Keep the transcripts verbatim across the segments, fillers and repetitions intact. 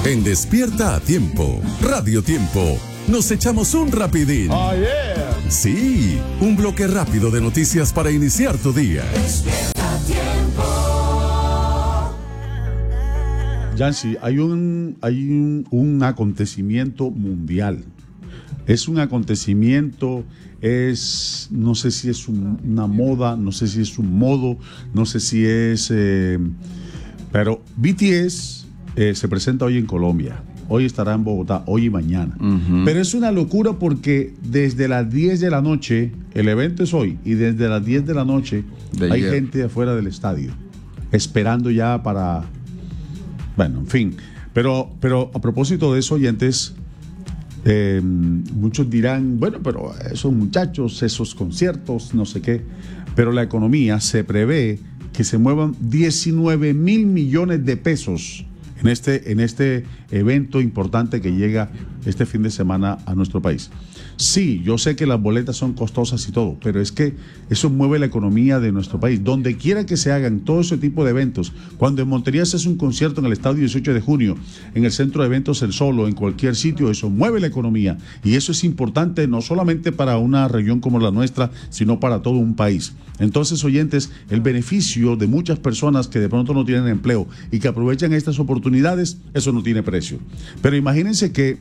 En Despierta a Tiempo, Radio Tiempo, nos echamos un rapidín. Oh, yeah. Sí, un bloque rápido de noticias para iniciar tu día. Despierta a Tiempo. Yancy, hay un, hay un, un acontecimiento mundial. Es un acontecimiento, es, no sé si es un, una moda, no sé si es un modo, no sé si es... Eh, pero B T S eh, se presenta hoy en Colombia. Hoy estará en Bogotá, hoy y mañana. Uh-huh. Pero es una locura porque desde las diez de la noche, el evento es hoy, y desde las diez de la noche de hay ayer. gente afuera del estadio, esperando ya para... Bueno, en fin. Pero, pero a propósito de eso, oyentes, eh, muchos dirán, bueno, pero esos muchachos, esos conciertos, no sé qué. Pero la economía se prevé que se muevan diecinueve mil millones de pesos en este, en este evento importante que llega este fin de semana a nuestro país. Sí, yo sé que las boletas son costosas y todo, pero es que eso mueve la economía de nuestro país. Donde quiera que se hagan todo ese tipo de eventos, cuando en Montería se hace un concierto en el estadio dieciocho de junio, en el centro de eventos El Solo, en cualquier sitio, eso mueve la economía. Y eso es importante no solamente para una región como la nuestra, sino para todo un país. Entonces, oyentes, el beneficio de muchas personas que de pronto no tienen empleo y que aprovechan estas oportunidades, eso no tiene precio. Pero imagínense que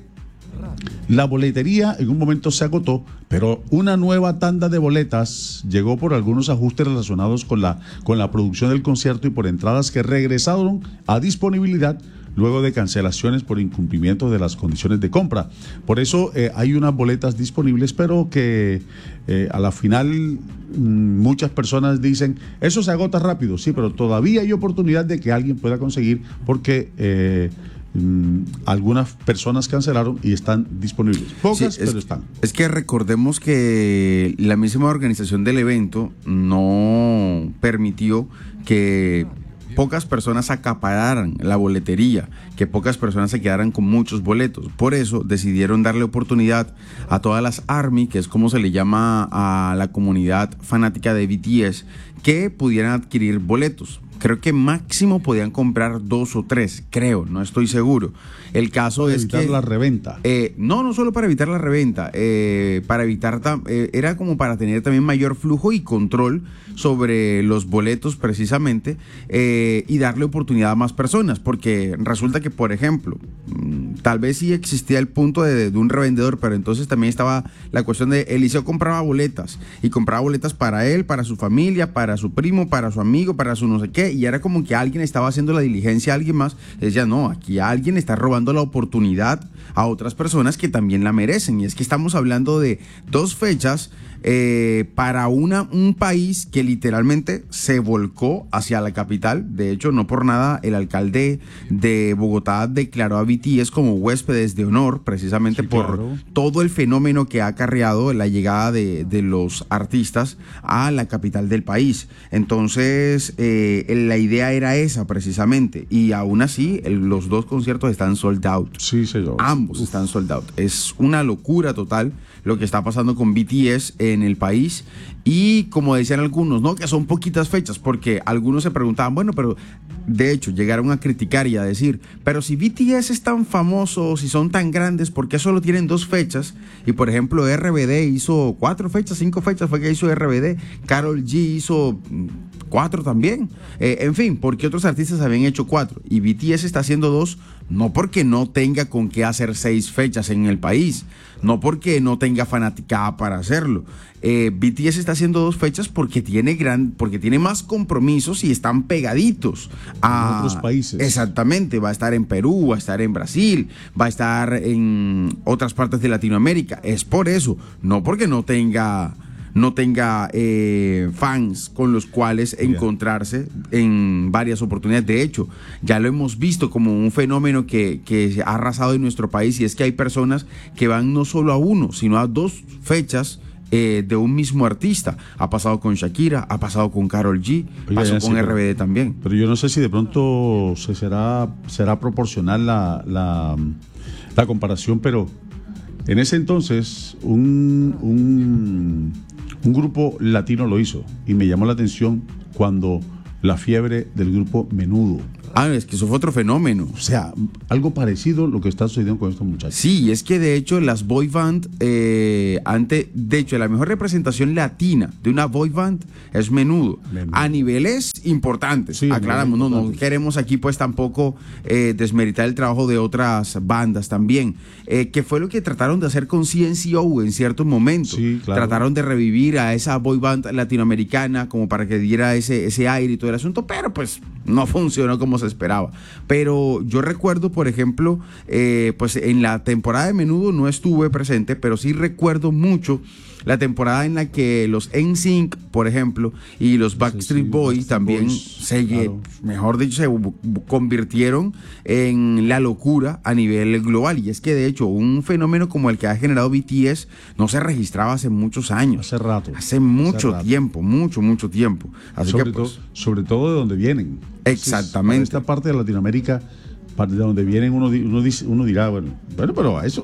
la boletería en un momento se agotó, pero una nueva tanda de boletas llegó por algunos ajustes relacionados con la, con la producción del concierto y por entradas que regresaron a disponibilidad luego de cancelaciones por incumplimiento de las condiciones de compra. Por eso eh, hay unas boletas disponibles, pero que eh, a la final mmm, muchas personas dicen, eso se agota rápido. Sí, pero todavía hay oportunidad de que alguien pueda conseguir porque... Eh, algunas personas cancelaron y están disponibles. Pocas, sí, es, pero están. Es que recordemos que la misma organización del evento no permitió que pocas personas acapararan la boletería, que pocas personas se quedaran con muchos boletos. Por eso decidieron darle oportunidad a todas las ARMY, que es como se le llama a la comunidad fanática de B T S, que pudieran adquirir boletos. Creo que máximo podían comprar dos o tres, creo, no estoy seguro. El caso para es evitar que... la reventa. Eh, no, no solo para evitar la reventa, eh, para evitar... Eh, era como para tener también mayor flujo y control sobre los boletos precisamente eh, y darle oportunidad a más personas, porque resulta que, por ejemplo, tal vez sí existía el punto de, de un revendedor, pero entonces también estaba la cuestión de Eliseo compraba boletas y compraba boletas para él, para su familia, para su primo, para su amigo, para su no sé qué, y era como que alguien estaba haciendo la diligencia a alguien más. Decía, no, aquí alguien está robando la oportunidad a otras personas que también la merecen, y es que estamos hablando de dos fechas eh, para una, un país que literalmente se volcó hacia la capital. De hecho, no por nada el alcalde de Bogotá declaró a B T S como huéspedes de honor, precisamente sí, por claro. todo el fenómeno que ha acarreado la llegada de, de los artistas a la capital del país. Entonces, eh, la idea era esa precisamente, y aún así el, los dos conciertos están sold out. Sí, señor. Ambos Uf. están sold out. Es una locura total lo que está pasando con B T S en el país, y como decían algunos, ¿no?, que son poquitas fechas, porque algunos se preguntaban, bueno, pero de hecho llegaron a criticar y a decir, pero si B T S es tan famoso, si son tan grandes, ¿por qué solo tienen dos fechas? Y por ejemplo R B D hizo cuatro fechas, cinco fechas fue que hizo R B D, Karol G hizo cuatro también, eh, en fin, porque otros artistas habían hecho cuatro y B T S está haciendo dos, no porque no tenga con qué hacer seis fechas en el país, no porque no tenga fanaticada para hacerlo. eh, B T S está haciendo dos fechas porque tiene gran, porque tiene más compromisos y están pegaditos a otros países. Exactamente, va a estar en Perú, va a estar en Brasil, va a estar en otras partes de Latinoamérica. Es por eso, no porque no tenga no tenga eh, fans con los cuales encontrarse en varias oportunidades. De hecho, ya lo hemos visto como un fenómeno que, que ha arrasado en nuestro país, y es que hay personas que van no solo a uno, sino a dos fechas eh, de un mismo artista. Ha pasado con Shakira, ha pasado con Karol G, Oye, pasó con sí, R B D pero, también. Pero yo no sé si de pronto se será, será proporcional la, la, la comparación, pero en ese entonces un... un Un grupo latino lo hizo y me llamó la atención cuando la fiebre del grupo Menudo Ah, es que eso fue otro fenómeno. O sea, algo parecido a lo que está sucediendo con estos muchachos. Sí, es que de hecho las boy band, eh, ante, de hecho la mejor representación latina de una boy band es Menudo, Menudo. a niveles importantes, Sí, aclaramos, no, no importantes. queremos aquí pues tampoco eh, desmeritar el trabajo de otras bandas también, eh, que fue lo que trataron de hacer con C N C O en ciertos momentos, Sí, claro. trataron de revivir a esa boy band latinoamericana como para que diera ese, ese aire y todo el asunto, pero pues no funcionó como se esperaba. Pero yo recuerdo, por ejemplo, eh, pues en la temporada de Menudo no estuve presente, pero sí recuerdo mucho la temporada en la que los N Sync, por ejemplo, y los Backstreet sí, Boys Backstreet también Boys, se, claro. mejor dicho, se bu- bu- convirtieron en la locura a nivel global. Y es que de hecho un fenómeno como el que ha generado B T S no se registraba hace muchos años. Hace rato. Hace mucho rato. tiempo, mucho, mucho tiempo. Así sobre, que pues, todo, sobre todo de donde vienen. Exactamente. Entonces, para esta parte de Latinoamérica, para de donde vienen, uno, di- uno, dice, uno dirá, bueno, bueno, pero a eso.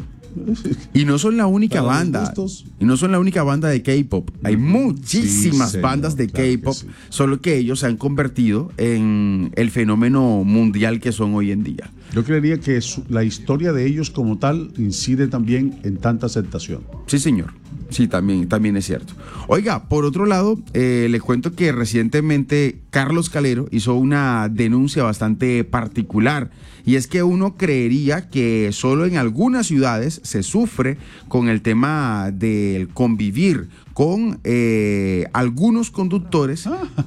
y no son la única Para los banda. gustos. Y no son la única banda de K-pop. Hay muchísimas Sí, señor, bandas de claro que K-pop, sí. solo que ellos se han convertido en el fenómeno mundial que son hoy en día. Yo creería que su- la historia de ellos como tal incide también en tanta aceptación. Sí, señor. Sí, también, también es cierto. Oiga, por otro lado, eh, le cuento que recientemente Carlos Calero hizo una denuncia bastante particular. Y es que uno creería que solo en algunas ciudades se sufre con el tema del convivir con eh, algunos conductores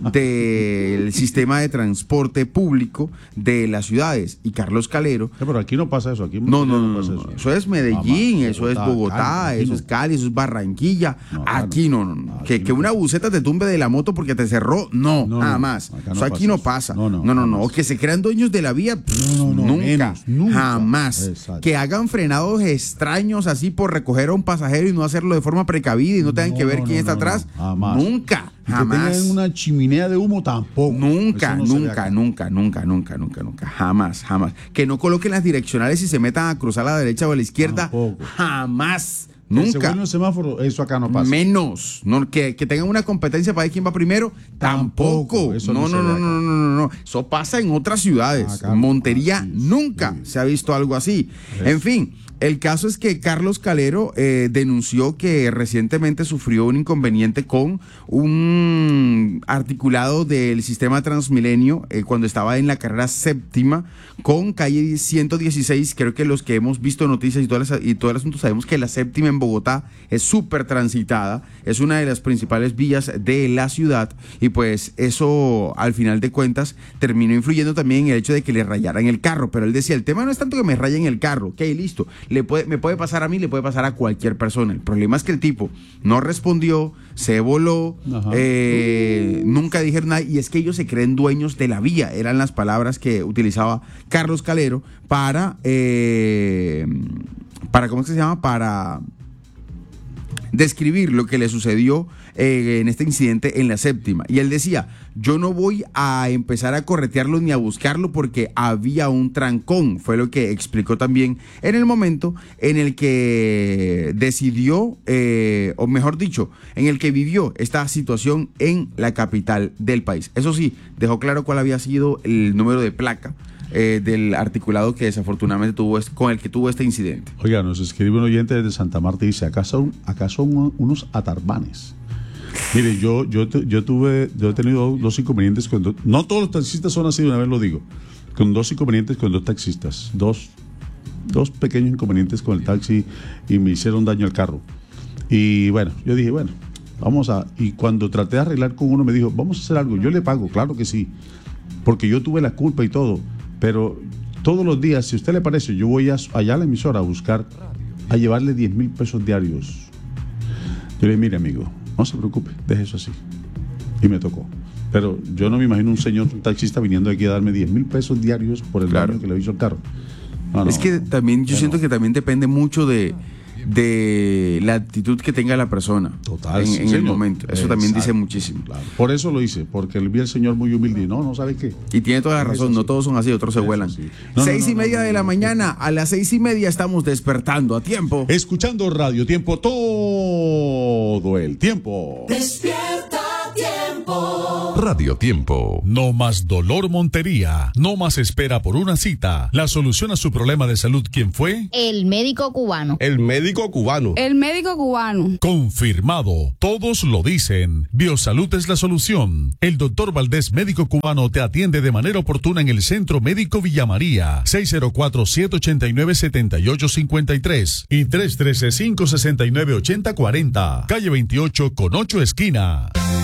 del sistema de transporte público de las ciudades. Y Carlos Calero Eh, Pero aquí no pasa eso. Aquí en no, no, Montevideo no, pasa no, eso. eso es Medellín, Jamás. eso es Bogotá, Cali, aquí eso no. es Cali, eso es Barranquilla. No, acá Aquí no, no, no. no. Aquí Que, no que una pasa. buceta te tumbe de la moto porque te cerró, no, No, no, jamás. acá no Eso aquí pasa no eso. pasa. No, No, no, no, no. jamás. O que se crean dueños de la vía, pff, No, no, no, nunca, menos, nunca. jamás. Exacto. Que hagan frenados extraños así por recoger a un pasajero y no hacerlo de forma precavida y no tengan No, que ver no, quién no, está no, atrás, no, jamás. nunca, Y que jamás. tengan una chimenea de humo tampoco. Nunca, Eso no se ve nunca, acá. nunca, nunca, nunca, nunca, nunca, jamás, jamás. Que no coloquen las direccionales y se metan a cruzar a la derecha o a la izquierda, Tampoco. jamás, Que se nunca. vuelva el semáforo, eso acá no pasa. Menos, no, que, que tengan una competencia para ver quién va primero, tampoco. Tampoco, eso no, no no, se no, ve no, acá. no, no, no. Eso pasa en otras ciudades. Acá En no. Montería Ah, sí, nunca sí. se ha visto algo así. En fin. El caso es que Carlos Calero eh, denunció que recientemente sufrió un inconveniente con un articulado del sistema Transmilenio eh, cuando estaba en la carrera séptima con calle ciento dieciséis. Creo que los que hemos visto noticias y todo, el, y todo el asunto sabemos que la séptima en Bogotá es súper transitada, es una de las principales vías de la ciudad y pues eso al final de cuentas terminó influyendo también en el hecho de que le rayaran el carro. Pero él decía, el tema no es tanto que me rayen el carro, ok, listo. Le puede, me puede pasar a mí, le puede pasar a cualquier persona. El problema es que el tipo no respondió, se voló, Ajá. eh, nunca dijeron nada, y es que ellos se creen dueños de la vía, eran las palabras que utilizaba Carlos Calero para, eh, para ¿cómo es que se llama? Para describir lo que le sucedió eh, en este incidente en la séptima. Y él decía, yo no voy a empezar a corretearlo ni a buscarlo porque había un trancón. Fue lo que explicó también en el momento en el que decidió, eh, o mejor dicho, en el que vivió esta situación en la capital del país. Eso sí, dejó claro cuál había sido el número de placa eh, del articulado que desafortunadamente tuvo, con el que tuvo este incidente. Oiga, nos escribe un oyente desde Santa Marta y dice, acá son, acá son unos atarbanes. Mire, yo, yo, te- yo tuve, yo he tenido dos inconvenientes con dos, no todos los taxistas son así, de una vez lo digo, con dos inconvenientes con dos taxistas, dos, dos pequeños inconvenientes con el taxi y me hicieron daño al carro. Y bueno, yo dije, bueno, vamos a, y cuando traté de arreglar con uno me dijo, vamos a hacer algo, yo le pago, claro que sí, porque yo tuve la culpa y todo, pero todos los días, si a usted le parece, yo voy a, allá a la emisora a buscar, a llevarle diez mil pesos diarios. Yo le dije, mire amigo, no se preocupe, deje eso así. Y me tocó. Pero yo no me imagino un señor un taxista viniendo aquí a darme diez mil pesos diarios por el Claro. daño que le hizo el carro. No, no, Es que también, yo ya siento no. que también depende mucho de, de la actitud que tenga la persona Total, en, sí, en el señor. momento. Eso también dice Exacto, muchísimo. claro. Por eso lo hice, porque vi al señor muy humilde y no, no sabe qué. Y tiene toda la Eso razón, sí. no todos son así, otros se Eso vuelan. sí. No, no, seis no, y no, media no, de la no, mañana, a las seis y media estamos despertando a tiempo. Escuchando Radio Tiempo todo el tiempo. Despierta tiempo. Radio Tiempo. No más dolor Montería, no más espera por una cita. La solución a su problema de salud, ¿quién fue? El médico cubano. El médico cubano. El médico cubano. Confirmado. Todos lo dicen. Biosalud es la solución. El doctor Valdés, médico cubano, te atiende de manera oportuna en el Centro Médico Villa María. seis cero cuatro, siete ocho nueve, siete ocho cinco tres y tres uno tres, cinco seis nueve, ocho cero cuatro cero. Calle veintiocho con ocho esquina.